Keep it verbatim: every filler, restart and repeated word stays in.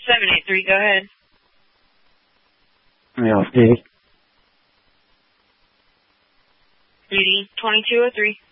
seven eight three, go ahead. Yeah, Stevie. Beauty, twenty-two oh three.